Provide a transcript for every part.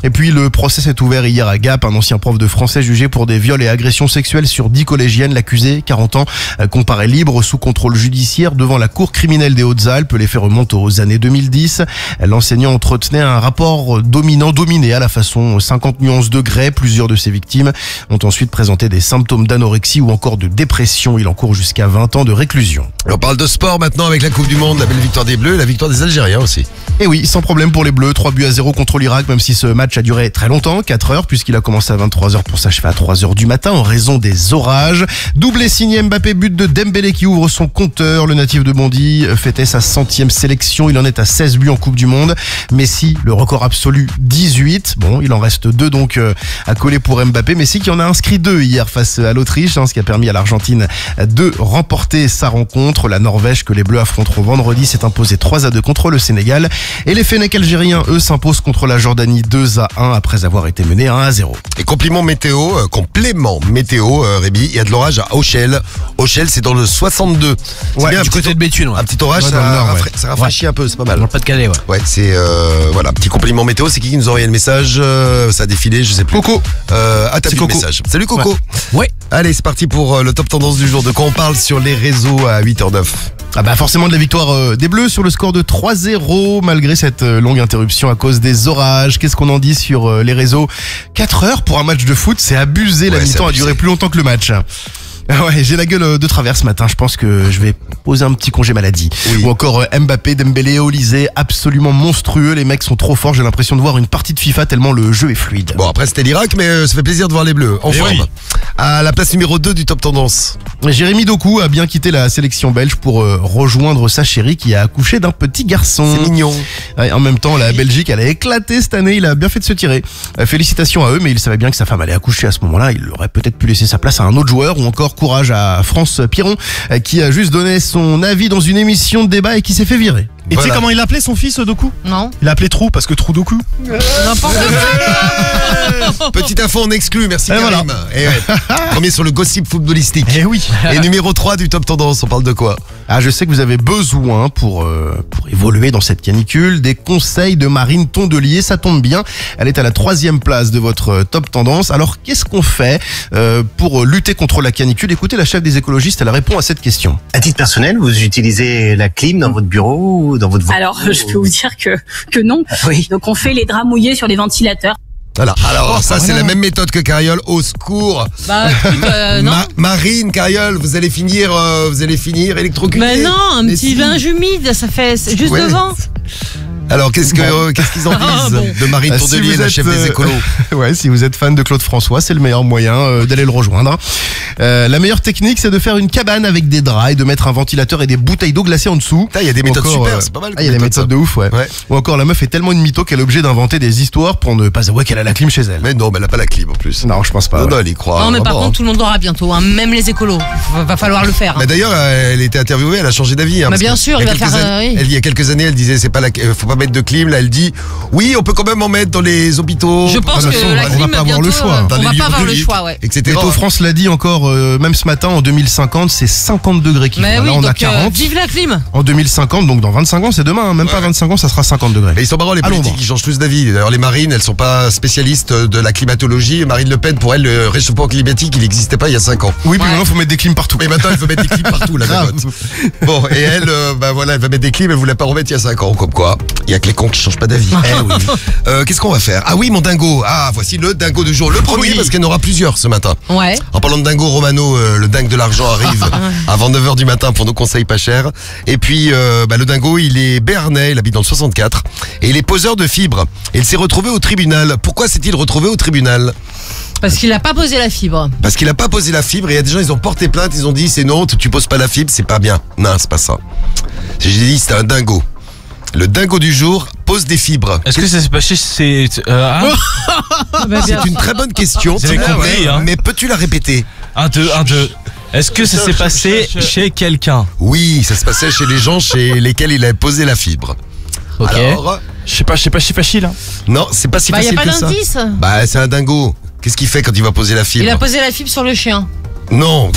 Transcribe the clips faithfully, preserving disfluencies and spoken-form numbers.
Et puis le procès s'est ouvert hier à Gap. Un ancien prof de français jugé pour des viols et agressions sexuelles sur dix collégiennes. L'accusé, quarante ans, comparaît libre sous contrôle judiciaire devant la cour criminelle des Hautes-Alpes. Les faits remontent aux années deux mille dix. L'enseignant entretenait un rapport dominant-dominé à la façon cinquante nuances degrés. Plusieurs de ses victimes ont ensuite présenté des symptômes d'anorexie ou encore de dépression. Il encourt jusqu'à vingt ans de réclusion. On parle de sport maintenant avec la Coupe du Monde, la belle victoire des Bleus et la victoire des Algériens aussi. Et oui, sans problème pour les Bleus, trois buts à zéro contre l'Irak, même si ce match a duré très longtemps, quatre heures, puisqu'il a commencé à vingt-trois heures pour s'achever à trois heures du matin en raison des orages. Doublé signé Mbappé, but de Dembélé qui ouvre son compteur. Le natif de Bondy fêtait sa centième sélection, il en est à seize buts en Coupe du Monde. Messi, le record absolu, dix-huit. Bon, il en reste deux donc à coller pour Mbappé. Messi qui en a inscrit deux hier face à l'Autriche, hein, ce qui a permis à l'Argentine de remporter sa rencontre. La Norvège que les Bleus affronteront vendredi s'est imposée trois à deux contre le Sénégal. Et les Fennecs algériens, eux, s'imposent contre la Jordanie deux à un après avoir été menés un à zéro. Et complément météo, euh, complément météo, euh, Rémi, il y a de l'orage à Auchel. Auchel, c'est dans le soixante-deux. C'est Ouais, bien, du un côté petit, de Béthune. Ouais. un petit orage, Ouais, ça, dans le nord, rafra- ouais. ça rafraîchit un peu, c'est pas mal. Dans le Pas-de-Calais, ouais. Ouais, c'est euh, voilà, un petit complément météo. C'est qui qui nous a envoyé le message euh, Ça a défilé, je sais plus. Coco. Euh, ah, t'as C'est vu le Coco. message. Salut Coco. Ouais. Ouais. Allez, c'est parti pour euh, le top tendance du jour. De quoi on parle sur les réseaux à huit heures neuf. Ah bah forcément de la victoire euh, des Bleus sur le score de trois zéro malgré cette euh, longue interruption à cause des orages. Qu'est-ce qu'on en dit sur euh, les réseaux? quatre heures pour un match de foot, c'est abusé. La Ouais, c'est mi-temps a abusé. duré plus longtemps que le match. Ah ouais, j'ai la gueule euh, de travers ce matin. Je pense que je vais poser un petit congé maladie. Oui. Ou encore euh, Mbappé, Dembélé, Olysée, absolument monstrueux. Les mecs sont trop forts. J'ai l'impression de voir une partie de FIFA tellement le jeu est fluide. Bon, après c'était l'Irak, mais euh, ça fait plaisir de voir les Bleus en Eh forme. oui. À la place numéro deux du top tendance. Jérémy Doku a bien quitté la sélection belge pour euh, rejoindre sa chérie qui a accouché d'un petit garçon. C'est mignon. Ouais, en même temps, la Belgique, elle a éclaté cette année. Il a bien fait de se tirer. Euh, félicitations à eux, mais il savait bien que sa femme allait accoucher à ce moment-là. Il aurait peut-être pu laisser sa place à un autre joueur. Ou encore courage à France Piron, euh, qui a juste donné son avis dans une émission de débat et qui s'est fait virer. Et tu Voilà. sais comment il appelait son fils, Doku? Non. Il l'appelait Trou, parce que Trou Doku. N'importe quoi. Petite info en exclu, merci Et Karim. Et ouais. Premier sur le gossip footballistique. Eh oui. Et numéro trois du top tendance, on parle de quoi? Ah, je sais que vous avez besoin pour euh, pour évoluer dans cette canicule des conseils de Marine Tondelier. Ça tombe bien, elle est à la troisième place de votre euh, top tendance. Alors qu'est-ce qu'on fait euh, pour lutter contre la canicule? Écoutez, la chef des écologistes, elle répond à cette question. À titre personnel, vous utilisez la clim dans votre bureau ou dans votre voiture? Alors, je peux vous dire que, que non. Oui. Donc, on fait les draps mouillés sur les ventilateurs. Voilà. Alors ça c'est la même méthode que Cariole. Au secours. Bah, écoute, euh, non. Ma- Marine, Cariole, vous allez finir, euh, vous allez finir électrocuté. Mais non, un Mais petit si. linge humide, ça fait c'est juste Ouais. devant. Alors qu'est-ce que euh, qu'est-ce qu'ils en disent Ah, bon. de Marine Ah, si Tondelier, vous la êtes, chef des euh, écolos? Ouais, si vous êtes fan de Claude François, c'est le meilleur moyen euh, d'aller le rejoindre. Euh, la meilleure technique, c'est de faire une cabane avec des draps et de mettre un ventilateur et des bouteilles d'eau glacée en dessous. Putain, il y a des méthodes Encore, super, euh, c'est pas mal. Ah, il y a des comme méthodes de méthode, ouf, ouais. Ouais. Ou encore, la meuf est tellement une mytho qu'elle est obligée d'inventer des histoires pour ne pas avouer qu'elle a la clim chez elle. ça. Mais non, mais elle a pas la clim en plus. Non, je pense pas. Non, ouais. non, elle y croit. non, mais par vraiment, contre, tout le monde l'aura bientôt, hein, même les écolos. Va, va falloir le faire. hein. hein. Mais d'ailleurs, euh, elle était interviewée, elle a changé d'avis. Hein, Mais parce bien que sûr, il y a il va quelques faire, années- euh, oui. elle, il y a quelques années, elle disait c'est pas la, euh, faut pas mettre de clim. Là, elle dit oui, on peut quand même en mettre dans les hôpitaux. Je pense de toute que façon, la on va clim, pas avoir bientôt, le choix. euh, Dans on les va lieux pas avoir le publics, choix, ouais. Et etc. Taux France l'a dit encore, euh, même ce matin, en deux mille cinquante, c'est cinquante degrés qui Mais font. oui, Là, on a donc euh, quarante. vive la clim. En deux mille cinquante, donc dans vingt-cinq ans, c'est demain, hein, même pas Ouais. vingt-cinq ans, ça sera cinquante degrés. Mais ils sont marrants les À politiques, Londres. ils changent tous d'avis. D'ailleurs les marines, elles sont pas spécialistes de la climatologie. Marine Le Pen, pour elle, le réchauffement climatique, il n'existait pas il y a cinq ans. Oui, puis Ouais. maintenant, faut mettre des clims partout. Mais maintenant, elle veut mettre des clims partout, la Grave. gagotte. Bon, et elle, euh, bah voilà, elle va mettre des clims, elle voulait pas remettre il y a cinq ans. Comme quoi, il y a que les cons qui changent pas d'avis. Eh oui. Euh, Qu'est-ce qu'on va faire? Ah oui, mon dingo. Ah, voici le dingo du jour. Le premier, Oui. parce qu'il y en aura plusieurs ce matin. Ouais. En parlant de dingo, Romano, euh, le dingue de l'argent arrive avant neuf heures du matin pour nos conseils pas chers. Et puis, euh, bah, le dingo, il est béarnais, il habite dans le soixante-quatre. Et il est poseur de fibres. Et il s'est retrouvé au tribunal. Pourquoi s'est-il retrouvé au tribunal? Parce qu'il a pas posé la fibre. Parce qu'il a pas posé la fibre et il y a des gens, ils ont porté plainte, ils ont dit c'est non, tu poses pas la fibre, c'est pas bien. Non, c'est pas ça. J'ai dit c'était un dingo. Le dingo du jour pose des fibres. Est-ce que ça s'est passé c'est euh, hein C'est une très bonne question. Vous avez mais- compris, hein. Mais peux-tu la répéter? Un, deux, un, deux. Est-ce que ça s'est passé chez quelqu'un? Oui, ça se passait chez les gens chez lesquels il a posé la fibre. Ok. Alors, Je sais pas, je sais pas, c'est facile. Hein. non, c'est pas si Bah, y a facile pas que ça. d'indice. Bah, c'est un dingo. Qu'est-ce qu'il fait quand il va poser la fibre? Il a posé la fibre sur le chien. Non, pff,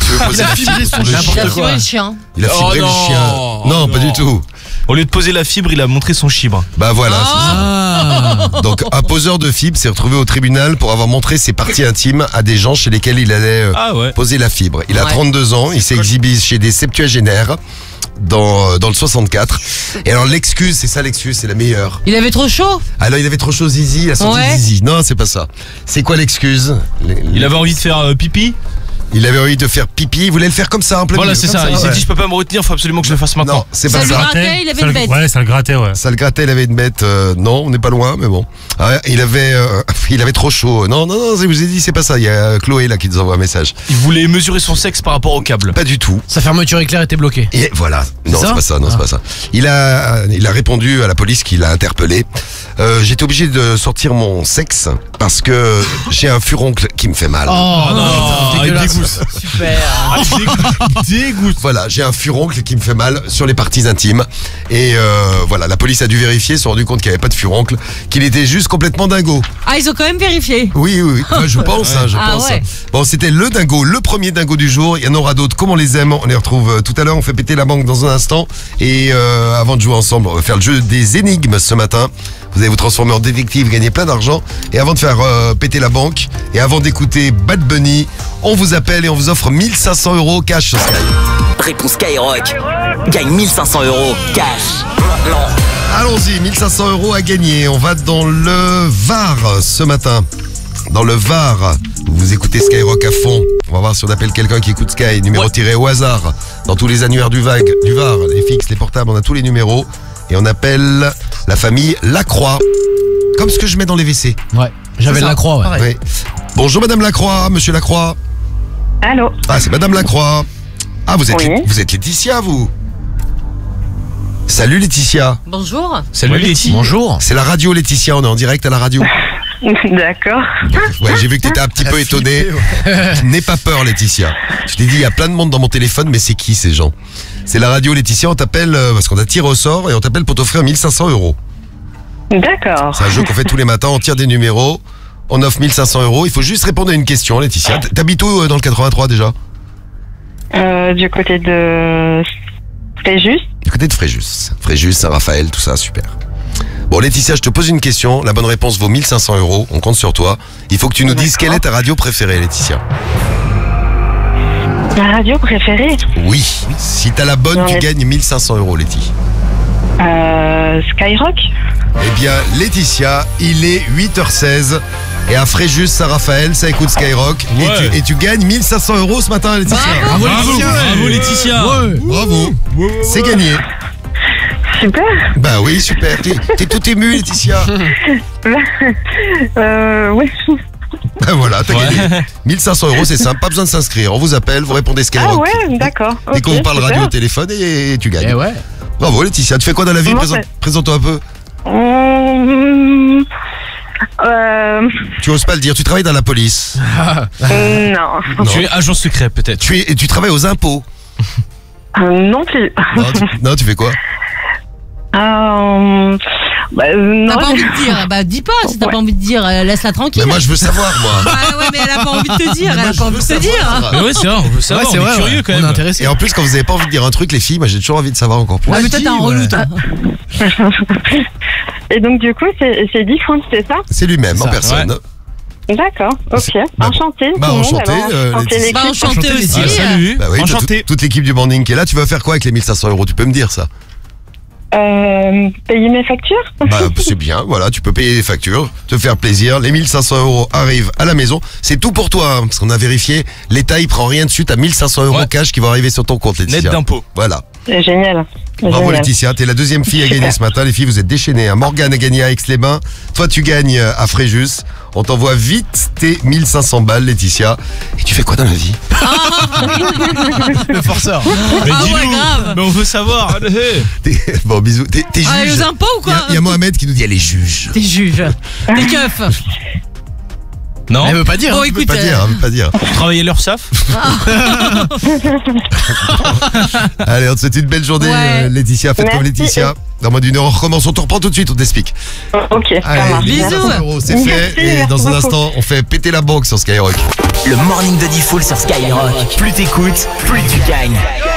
Tu veux poser la fibre sur le Il a chien fibré le chien. Il a Oh fibré le non. chien. Non, Oh pas non. du tout. Au lieu de poser la fibre, il a montré son chibre. Bah voilà. c'est ça. Ah. Donc un poseur de fibre s'est retrouvé au tribunal pour avoir montré ses parties intimes à des gens chez lesquels il allait euh, Ah ouais. poser la fibre. Il a Ouais. trente-deux ans, il s'est exhibé chez des septuagénaires dans, euh, dans le soixante-quatre. Et alors l'excuse, c'est ça l'excuse, c'est la meilleure. Il avait trop chaud. Alors il avait trop chaud zizi, il a senti Ouais. zizi. Non, c'est pas ça. C'est quoi l'excuse? Les- Il avait envie de faire euh, pipi. Il avait envie de faire pipi, il voulait le faire comme ça, en plein Voilà, milieu, c'est comme ça. Il s'est ouais. dit, je peux pas me retenir, faut absolument que je le fasse maintenant. Non, c'est Ça pas lui ça. grattait, il avait Ça une le- bête. Ouais, ça le grattait, ouais. Ça le grattait, il avait une bête. euh, non, on n'est pas loin, mais bon. Ah ouais, il avait, euh, il avait trop chaud. Non, non, non, je vous ai dit, c'est pas ça. Il y a Chloé là qui nous envoie un message. Il voulait mesurer son sexe par rapport au câble. Pas du tout. Sa fermeture éclair était bloquée. Et voilà. Non, ça c'est pas ça. Non, c'est pas ça. Il a, il a répondu à la police qui l'a interpellé. Euh, J'étais obligé de sortir mon sexe parce que j'ai un furoncle qui me fait mal. Oh, non, dégueulasse. il dégoûte. Super. Ah, dégoûte. Voilà, j'ai un furoncle qui me fait mal sur les parties intimes. Et euh, voilà, la police a dû vérifier, se sont rendu compte qu'il n'y avait pas de furoncle, qu'il était juste complètement dingo. Ah, ils ont quand même vérifié. Oui, oui, oui. Moi, je pense, hein, je Ah pense. ouais. Bon, c'était le dingo, le premier dingo du jour. Il y en aura d'autres, comme on les aime. On les retrouve euh, tout à l'heure. On fait péter la banque dans un instant. Et euh, avant de jouer ensemble, on va faire le jeu des énigmes ce matin. Vous allez vous transformer en détective, gagner plein d'argent. Et avant de faire euh, péter la banque, et avant d'écouter Bad Bunny, on vous appelle et on vous offre mille cinq cents euros cash sur Sky. Réponse Skyrock. Gagne mille cinq cents euros cash. Maintenant. Allons-y, mille cinq cents euros à gagner. On va dans le Var ce matin. Dans le Var, vous écoutez Skyrock à fond. On va voir si on appelle quelqu'un qui écoute Sky. Numéro Ouais. tiré au hasard. Dans tous les annuaires du, vague, du Var, les fixes, les portables, on a tous les numéros. Et on appelle la famille Lacroix. Comme ce que je mets dans les W C. Ouais, j'avais C'est de ça. la croix, ouais. Oui. Bonjour Madame Lacroix, Monsieur Lacroix. Allô. Ah, c'est Madame Lacroix. Ah, vous êtes, Oui. Lé- vous êtes Laetitia, vous. Salut Laetitia. Bonjour. Salut Letty. Bonjour. C'est la radio Laetitia, on est en direct à la radio. D'accord. Ouais, j'ai vu que t'étais un petit peu étonné. N'aie pas peur, Laetitia. Je t'ai dit, il y a plein de monde dans mon téléphone, mais c'est qui ces gens? C'est la radio Laetitia, on t'appelle euh, parce qu'on a tiré au sort et on t'appelle pour t'offrir mille cinq cents euros. D'accord. C'est un jeu qu'on fait tous les matins, on tire des numéros, on offre mille cinq cents euros. Il faut juste répondre à une question, Laetitia. T'habites où euh, dans le quatre-vingt-trois déjà? Euh, du côté de Fréjus. Du côté de Fréjus. Fréjus, Saint-Raphaël, tout ça, super. Bon, Laetitia, je te pose une question. La bonne réponse vaut mille cinq cents euros. On compte sur toi. Il faut que tu nous dises quelle est ta radio préférée, Laetitia. Ma radio préférée. Oui. Si t'as la bonne, tu Ouais. gagnes mille cinq cents euros, Laetitia. Euh, Skyrock. Eh bien, Laetitia, il est huit heures seize. Et à Fréjus, Saint-Raphaël, ça écoute Skyrock. Et, Ouais. tu, et tu gagnes mille cinq cents euros ce matin, Laetitia. Bravo, Bravo, Laetitia. bravo Laetitia. Ouais. Bravo. C'est gagné. Super. Bah oui, super. T'es, t'es tout ému, Laetitia. Euh, oui. Ben voilà, t'as Ouais. gagné. mille cinq cents euros, c'est simple. Pas besoin de s'inscrire. On vous appelle, vous répondez Ah Skyrock. ouais, d'accord. Dès Ok, qu'on vous parle super. radio au téléphone et tu gagnes. Eh ouais. Bravo, Laetitia. Tu fais quoi dans la vie? Moi, Présente- c'est- Présente-toi un peu. Hum, euh, Tu oses pas le dire. Tu travailles dans la police. non. Non. Tu es agent secret peut-être. Tu, es, tu travailles aux impôts. Euh, non plus. Non, tu, non, tu fais quoi? Euh, bah, euh, T'as non, pas je- envie de dire. Bah, dis pas si t'as Ouais. pas envie de dire. euh, Laisse-la tranquille. Mais moi, je veux savoir, moi. Ah ouais, mais elle a pas envie de te dire. Mais Elle moi, a je pas envie veux de te dire. savoir. Mais ouais, c'est vrai, on veut savoir, Ouais, c'est on est vrai, curieux ouais. quand On est même. intéressé. Et en plus, quand vous avez pas envie de dire un truc, les filles, moi, j'ai toujours envie de savoir encore plus. Ah, mais toi, t'es un Ouais. relou, toi. Et donc, du coup, c'est c'est Dick France, c'est ça? C'est lui-même, en Ça, personne. D'accord, ok. Bah, Enchanté. bah, tout le monde, enchanté, alors. euh, Enchanté, Laetitia. l'équipe. Bah, enchanté Enchanté, aussi. Ah, salut. Bah oui, t'as Enchanté. tout- toute l'équipe du morning qui est là. Tu vas faire quoi avec les mille cinq cents euros? Tu peux me dire ça? Euh, payer mes factures? Bah, c'est bien, voilà, tu peux payer les factures, te faire plaisir. Les mille cinq cents euros arrivent à la maison. C'est tout pour toi, hein, parce qu'on a vérifié. L'État, il prend rien dessus. T'as mille cinq cents euros Ouais. cash qui vont arriver sur ton compte, Laetitia. Net d'impôt. Voilà. C'est génial. Bravo, Génial. Laetitia. T'es la deuxième fille à gagner ce matin. Les filles, vous êtes déchaînées. Hein. Morgane a gagné à Aix-les-Bains. Toi, tu gagnes à Fréjus. On t'envoie vite tes mille cinq cents balles, Laetitia. Et tu fais quoi dans la vie? Le forceur. Mais Ah ouais, dis-nous. grave. Mais on veut savoir. Allez. T'es- Bon, bisous. T'es t'es Ah, juge. aux impôts ou Il y a- quoi? il y, a Mohamed qui nous dit elle est juge. T'es juge. T'es keuf. Non, Elle veut pas dire. Bon, hein. Je peux écoute. pas dire, euh, hein, je peux pas dire. travailler l'URSSAF. Allez, on te souhaite une belle journée, Ouais. euh, Laetitia. Faites comme Merci. Laetitia. Dans moins d'une heure, on recommence. On te reprend tout de suite, on t'explique. Ok, ça Allez, marche. les Bisous. mille cinq cents euros, c'est Merci, fait. Et merci dans un beaucoup. instant, on fait péter la banque sur Skyrock. Le morning de Diffoul sur Skyrock. Plus t'écoutes, plus tu gagnes.